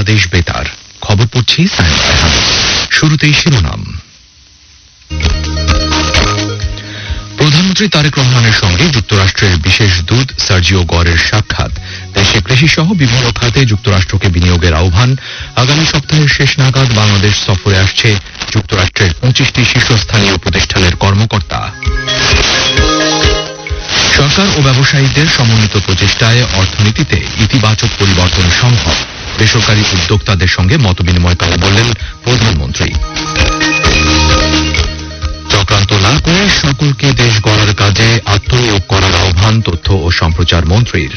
বাংলাদেশ বেতার। খবর পড়ছি সায়েম রায়হান। শুরুতেই শিরোনাম। প্রধানমন্ত্রী তারেক রহমানের সঙ্গে যুক্তরাষ্ট্রের বিশেষ দূত সার্জিও গরের সাক্ষাৎ। দেশে কৃষি সহ বিভিন্ন খাতে যুক্তরাষ্ট্রকে বিনিয়োগের আহ্বান। আগামী সপ্তাহের শেষ নাগাদ বাংলাদেশ সফরে আসছে যুক্তরাষ্ট্রের 25টি শীর্ষস্থানীয় প্রতিষ্ঠানের কর্মকর্তা। সরকার ও ব্যবসায়ীদের সমন্বিত প্রচেষ্টায় অর্থনীতিতে ইতিবাচক পরিবর্তন সম্ভব। বেসরকারি উদ্যোক্তাদের সঙ্গে মতবিনিময়কালে বললেন প্রধানমন্ত্রী। চক্রান্ত না করে সকলকে দেশ গড়ার কাজে আত্মনিয়োগ করার আহ্বান তথ্য ও সম্প্রচার মন্ত্রীর।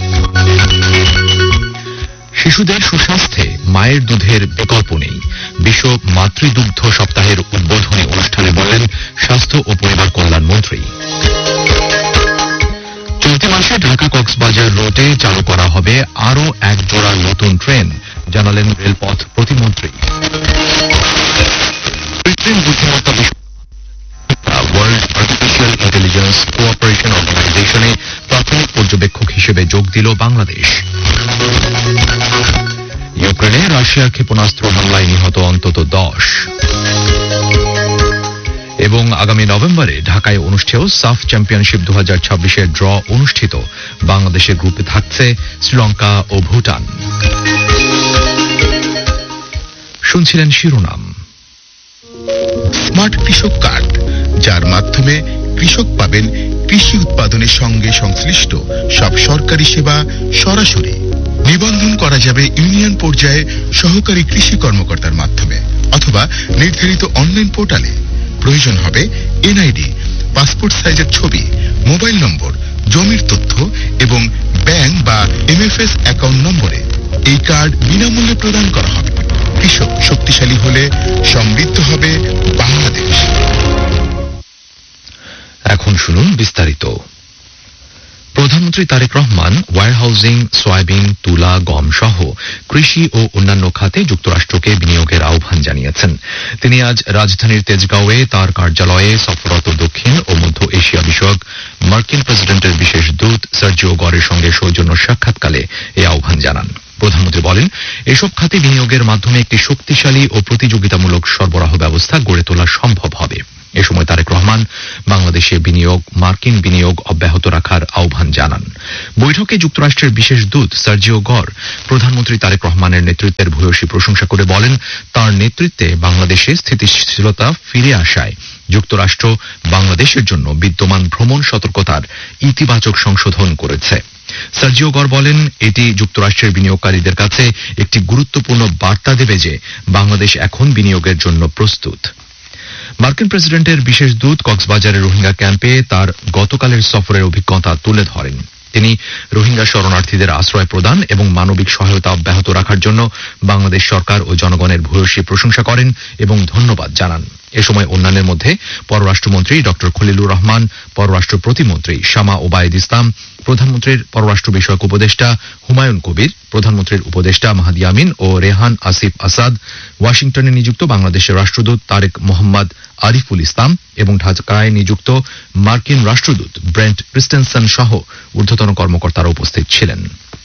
শিশুদের সুস্বাস্থ্যে মায়ের দুধের বিকল্প নেই। বিশ্ব মাতৃদুগ্ধ সপ্তাহের উদ্বোধনী অনুষ্ঠানে বললেন স্বাস্থ্য ও পরিবার কল্যাণ মন্ত্রী। চলতি মাসে ঢাকা কক্সবাজার রুটে চালু করা হবে আরও এক জোড়া নতুন ট্রেন, জানালেন রেলপথ প্রতিমন্ত্রী। কৃত্রিম বুদ্ধিমত্তা ওয়ার্ল্ড আর্টিফিশিয়াল ইন্টেলিজেন্স কোঅপারেশন অর্গানাইজেশনে প্রাথমিক পর্যবেক্ষক হিসেবে যোগ দিল বাংলাদেশ। ইউক্রেনে রাশিয়ার ক্ষেপণাস্ত্র হামলায় নিহত অন্তত 10। এবং আগামী নভেম্বরে ঢাকায় অনুষ্ঠেয় সাফ চ্যাম্পিয়নশিপ 2026-এর ড্র অনুষ্ঠিত। বাংলাদেশের গ্রুপে থাকছে শ্রীলঙ্কা ও ভুটান। শুনছিলেন শিরোনাম। স্মার্ট কৃষক কার্ড, যার মাধ্যমে কৃষক পাবেন কৃষি উৎপাদনের সঙ্গে সংশ্লিষ্ট সব সরকারি সেবা সরাসরি। নিবন্ধন করা যাবে ইউনিয়ন পর্যায়ে সহকারী কৃষি কর্মকর্তার মাধ্যমে অথবা নির্ধারিত অনলাইন পোর্টালে। প্রয়োজন হবে এনআইডি, পাসপোর্ট সাইজের ছবি, মোবাইল নম্বর, জমির তথ্য এবং ব্যাংক বা এমএফএস অ্যাকাউন্ট নম্বরে। এই কার্ড বিনামূল্যে প্রদান করা হবে। কৃষক শক্তিশালী হলে সমৃদ্ধ হবে বাংলাদেশ। এখন শুনুন বিস্তারিত। প্রধানমন্ত্রী তারেক রহমান ওয়্যারহাউজিং, সয়াবিন, তুলা, গম সহ কৃষি ও অন্যান্য খাতে যুক্তরাষ্ট্রকে বিনিয়োগের আহ্বান জানিয়েছেন। তিনি আজ রাজধানীর তেজগাঁওয়ে তার কার্যালয়ে সফররত দক্ষিণ ও মধ্য এশিয়া বিষয়ক মার্কিন প্রেসিডেন্টের বিশেষ দূত সার্জিও গরের সঙ্গে সৌজন্য সাক্ষাৎকালে এই আহ্বান জানান। প্রধানমন্ত্রী বলেন, এসব খাতে বিনিয়োগের মাধ্যমে একটি শক্তিশালী ও প্রতিযোগিতামূলক সরবরাহ ব্যবস্থা গড়ে তোলা সম্ভব হবে। এ সময় তারেক রহমান বাংলাদেশে মার্কিন বিনিয়োগ অব্যাহত রাখার আহ্বান জানান। বৈঠকে যুক্তরাষ্ট্রের বিশেষ দূত সার্জিও গর প্রধানমন্ত্রী তারেক রহমানের নেতৃত্বের ভূয়সী প্রশংসা করে বলেন, তার নেতৃত্বে বাংলাদেশে স্থিতিশীলতা ফিরে আসায় যুক্তরাষ্ট্র বাংলাদেশের জন্য বিদ্যমান ভ্রমণ সতর্কতার ইতিবাচক সংশোধন করেছে। সার্জিও গর বলেন, এটি যুক্তরাষ্ট্রের বিনিয়োগকারীদের কাছে একটি গুরুত্বপূর্ণ বার্তা দেবে যে বাংলাদেশ এখন বিনিয়োগের জন্য প্রস্তুত। মার্কিন প্রেসিডেন্টের বিশেষ দূত কক্সবাজারের রোহিঙ্গা ক্যাম্পে তার গতকালের সফরের অভিজ্ঞতা তুলে ধরেন। তিনি রোহিঙ্গা শরণার্থীদের আশ্রয় প্রদান এবং মানবিক সহায়তা অব্যাহত রাখার জন্য বাংলাদেশ সরকার ও জনগণের ভূয়সী প্রশংসা করেন এবং ধন্যবাদ জানান। এ সময় অন্যান্যের মধ্যে পররাষ্ট্রমন্ত্রী ডক্টর খলিলুর রহমান, পররাষ্ট্র প্রতিমন্ত্রী শামা ওবায়দ ইসলাম, প্রধানমন্ত্রীর পররাষ্ট্র বিষয়ক উপদেষ্টা হুমায়ুন কবির, প্রধানমন্ত্রীর উপদেষ্টা মাহাদি আমিন ও রেহান আসিফ আসাদ, ওয়াশিংটনে নিযুক্ত বাংলাদেশের রাষ্ট্রদূত তারেক মোহাম্মদ আরিফুল ইসলাম এবং ঢাকায় নিযুক্ত মার্কিন রাষ্ট্রদূত ব্রেন্ট ক্রিস্টেনসন সহ ঊর্ধ্বতন কর্মকর্তারা উপস্থিত ছিলেন।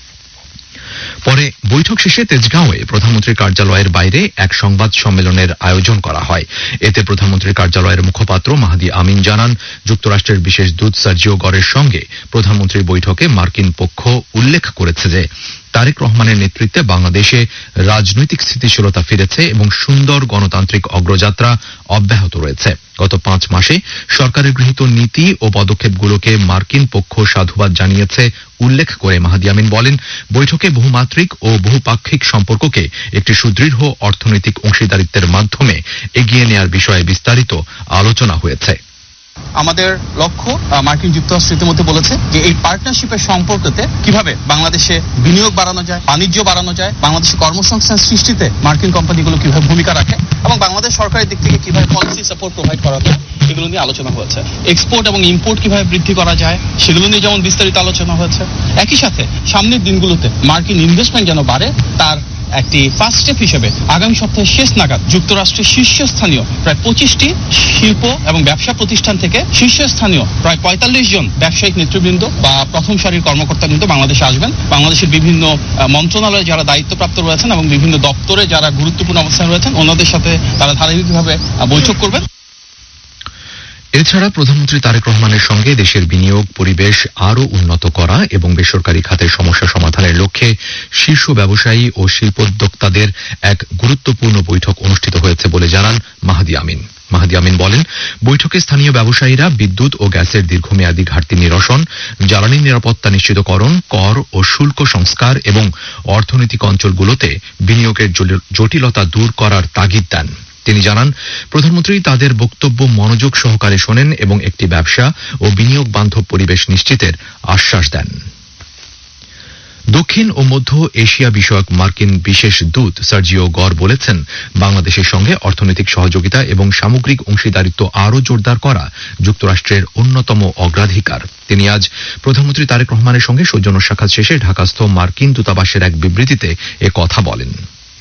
পরে বৈঠক শেষে তেজগাঁওয়ে প্রধানমন্ত্রীর কার্যালয়ের বাইরে এক সংবাদ সম্মেলনের আয়োজন করা হয়। এতে প্রধানমন্ত্রীর কার্যালয়ের মুখপাত্র মাহাদি আমিন জানান, যুক্তরাষ্ট্রের বিশেষ দূত সার্জিও গরের সঙ্গে প্রধানমন্ত্রীর বৈঠকে মার্কিন পক্ষ উল্লেখ করেছে যে তারেক রহমানের নেতৃত্বে বাংলাদেশে রাজনৈতিক স্থিতিশীলতা ফিরেছে এবং সুন্দর গণতান্ত্রিক অগ্রযাত্রা অব্যাহত রয়েছে। গত 5 মাসে সরকারের গৃহীত নীতি ও পদক্ষেপগুলোকে মার্কিন পক্ষ সাধুবাদ জানিয়েছে উল্লেখ করে মাহাদি আমিন বলেন, বৈঠকে বহুমাত্রিক ও বহুপাক্ষিক সম্পর্ককে একটি সুদৃঢ় অর্থনৈতিক অংশীদারিত্বের মাধ্যমে এগিয়ে নেয়ার বিষয়ে বিস্তারিত আলোচনা হয়েছে। আমাদের লক্ষ্য মার্কিন যুক্তরাষ্ট্র ইতিমধ্যে বলেছে যে এই পার্টনারশিপের সম্পর্কতে কিভাবে বাংলাদেশে বিনিয়োগ বাড়ানো যায়, বাণিজ্য বাড়ানো যায়, বাংলাদেশে কর্মসংস্থান সৃষ্টিতে মার্কিন কোম্পানিগুলো কিভাবে ভূমিকা রাখে এবং বাংলাদেশ সরকারের দিক থেকে কিভাবে পলিসি সাপোর্ট প্রোভাইড করা যায় সেগুলো নিয়ে আলোচনা হয়েছে। এক্সপোর্ট এবং ইম্পোর্ট কিভাবে বৃদ্ধি করা যায় সেগুলো নিয়ে যেমন বিস্তারিত আলোচনা হয়েছে। একই সাথে সামনের দিনগুলোতে মার্কিন ইনভেস্টমেন্ট যেন বাড়ে তার একটি ফার্স্ট স্টেপ হিসেবে আগামী সপ্তাহের শেষ নাগাদ যুক্তরাষ্ট্রের শীর্ষস্থানীয় প্রায় 25টি শিল্প এবং ব্যবসা প্রতিষ্ঠান থেকে শীর্ষস্থানীয় প্রায় 45 জন ব্যবসায়িক নেতৃবৃন্দ বা প্রথম সারির কর্মকর্তা কিন্তু বাংলাদেশে আসবেন। বাংলাদেশের বিভিন্ন মন্ত্রণালয়ে যারা দায়িত্বপ্রাপ্ত রয়েছেন এবং বিভিন্ন দপ্তরে যারা গুরুত্বপূর্ণ অবস্থানে রয়েছেন ওনাদের সাথে তারা ধারাবাহিকভাবে বৈঠক করবেন। এছাড়া প্রধানমন্ত্রী তারেক রহমানের সঙ্গে দেশের বিনিয়োগ পরিবেশ আরও উন্নত করা এবং বেসরকারি খাতের সমস্যা সমাধানের লক্ষ্যে শীর্ষ ব্যবসায়ী ও শিল্পোদ্যোক্তাদের এক গুরুত্বপূর্ণ বৈঠক অনুষ্ঠিত হয়েছে বলে জানান মাহদি আমিন। মাহদি আমিন বলেন, বৈঠকে স্থানীয় ব্যবসায়ীরা বিদ্যুৎ ও গ্যাসের দীর্ঘমেয়াদী ঘাটতি নিরসন, জ্বালানি নিরাপত্তা নিশ্চিতকরণ, কর ও শুল্ক সংস্কার এবং অর্থনৈতিক অঞ্চলগুলোতে বিনিয়োগের জটিলতা দূর করার তাগিদ দেন। তিনি জানান, প্রধানমন্ত্রী তাদের বক্তব্য মনোযোগ সহকারে শোনেন এবং একটি ব্যবসা ও বিনিয়োগ বান্ধব পরিবেশ নিশ্চিতের আশ্বাস দেন। দক্ষিণ ও মধ্য এশিয়া বিষয়ক মার্কিন বিশেষ দূত সার্জিও গর বলেছেন, বাংলাদেশের সঙ্গে অর্থনৈতিক সহযোগিতা এবং সামগ্রিক অংশীদারিত্ব আরও জোরদার করা যুক্তরাষ্ট্রের অন্যতম অগ্রাধিকার। তিনি আজ প্রধানমন্ত্রী তারেক রহমানের সঙ্গে সৌজন্য সাক্ষাৎ শেষে ঢাকাস্থ মার্কিন দূতাবাসের এক বিবৃতিতে এ কথা বলেন।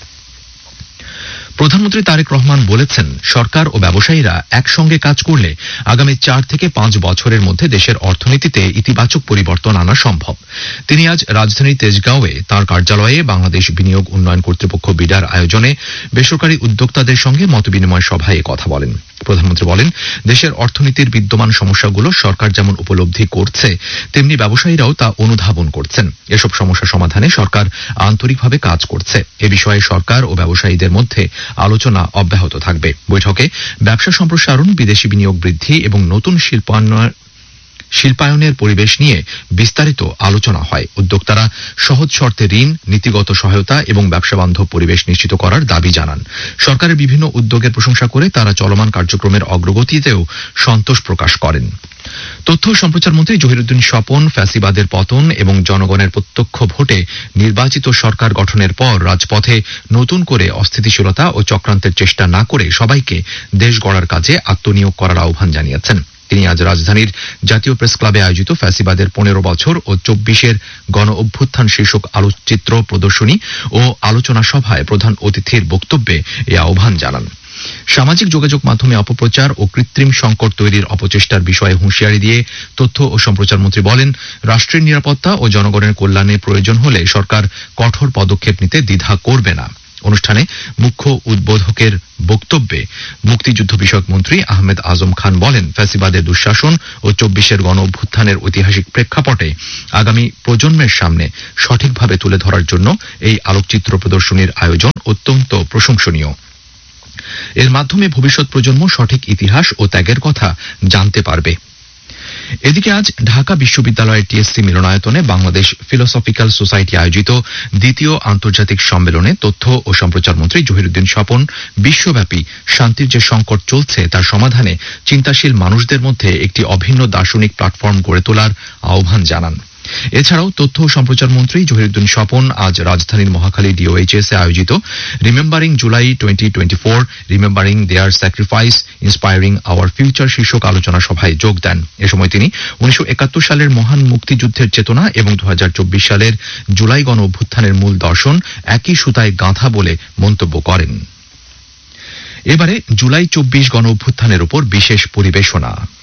প্রধানমন্ত্রী তারেক রহমান বলেছেন, সরকার ও ব্যবসায়ীরা একসঙ্গে কাজ করলে আগামী 4 থেকে 5 বছরের মধ্যে দেশের অর্থনীতিতে ইতিবাচক পরিবর্তন আনা সম্ভব। তিনি আজ রাজধানীর তেজগাঁওয়ে তাঁর কার্যালয়ে বাংলাদেশ বিনিয়োগ উন্নয়ন কর্তৃপক্ষ বিডার আয়োজনে বেসরকারি উদ্যোক্তাদের সঙ্গে মতবিনিময় সভায় কথা বলেন। প্রধানমন্ত্রী বলেন, দেশের অর্থনীতির বিদ্যমান সমস্যাগুলো সরকার যেমন উপলব্ধি করছে, তেমনি ব্যবসায়ীরাও তা অনুধাবন করছেন। এসব সমস্যা সমাধানে সরকার আন্তরিকভাবে কাজ করছে। এ বিষয়ে সরকার ও ব্যবসায়ীদের মধ্যে আলোচনা অব্যাহত থাকবে। বৈঠকে ব্যবসা সম্প্রসারণ, বিদেশি বিনিয়োগ বৃদ্ধি এবং নতুন শিল্পায়নের পরিবেশ নিয়ে বিস্তারিত আলোচনা হয়। উদ্যোক্তারা সহজ শর্তে ঋণ, নীতিগত সহায়তা এবং ব্যবসা বান্ধব পরিবেশ নিশ্চিত করার দাবি জানান। সরকারের বিভিন্ন উদ্যোগের প্রশংসা করে তারা চলমান কার্যক্রমের অগ্রগতিতেও সন্তোষ প্রকাশ করেন। তথ্য ও সম্প্রচার মন্ত্রী জহিরুদ্দিন স্বপন ফ্যাসিবাদের পতন এবং জনগণের প্রত্যক্ষ ভোটে নির্বাচিত সরকার গঠনের পর রাজপথে নতুন করে অস্থিতিশীলতা ও চক্রান্তের চেষ্টা না করে সবাইকে দেশ গড়ার কাজে আত্মনিয়োগ করার আহ্বান জানিয়েছেন। তিনি আজ রাজধানীর জাতীয় প্রেস ক্লাবে আয়োজিত ফ্যাসিবাদের 15 বছর ও 24-এর গণ অভ্যুত্থান শীর্ষক আলোকচিত্র প্রদর্শনী ও আলোচনা সভায় প্রধান অতিথির বক্তব্যে এই আহ্বান জানান। সামাজিক যোগাযোগ মাধ্যমে অপপ্রচার ও কৃত্রিম সংকট তৈরির অপচেষ্টার বিষয়ে হুঁশিয়ারি দিয়ে তথ্য ও সম্প্রচার মন্ত্রী বলেন, রাষ্ট্রের নিরাপত্তা ও জনগণের কল্যাণে প্রয়োজন হলে সরকার কঠোর পদক্ষেপ নিতে দ্বিধা করবে না। অনুষ্ঠানে মুখ্য উদ্বোধকের বক্তব্যে মুক্তিযুদ্ধ বিষয়ক মন্ত্রী আহমেদ আজম খান বলেন, ফ্যাসিবাদের দুঃশাসন ও 24-এর গণ অভ্যুত্থানের ঐতিহাসিক প্রেক্ষাপটে আগামী প্রজন্মের সামনে সঠিকভাবে তুলে ধরার জন্য এই আলোকচিত্র প্রদর্শনীর আয়োজন অত্যন্ত প্রশংসনীয়। এর মাধ্যমে ভবিষ্যৎ প্রজন্ম সঠিক ইতিহাস ও ত্যাগের কথা জানতে পারবে। এদিকে আজ ঢাকা বিশ্ববিদ্যালয়ের টিএসসি মিলনায়তনে বাংলাদেশ ফিলোসফিক্যাল সোসাইটি আয়োজিত দ্বিতীয় আন্তর্জাতিক সম্মেলনে তথ্য ও সম্প্রচার মন্ত্রী জহিরুদ্দিন স্বপন বিশ্বব্যাপী শান্তির যে সংকট চলছে তার সমাধানে চিন্তাশীল মানুষদের মধ্যে একটি অভিন্ন দার্শনিক প্ল্যাটফর্ম গড়ে তোলার আহ্বান জানান। এছাড়াও তথ্য ও সম্প্রচার মন্ত্রী জহিরুদ্দিন স্বপন আজ রাজধানীর মহাখালী ডিওএইচএস এ আয়োজিত remembering July 2024 remembering there sacrifice inspiring our future শীর্ষক আলোচনা সভায় যোগ দেন। এ সময় তিনি 1971 সালের মহান মুক্তিযুদ্ধের চেতনা এবং 2024 সালের জুলাই গণ অভ্যুত্থানের মূল দর্শন একই সুতায় গাঁথা বলে মন্তব্য করেন। এবারে জুলাই 24 গণ অভ্যুত্থানের উপর বিশেষ পরিবেশনা।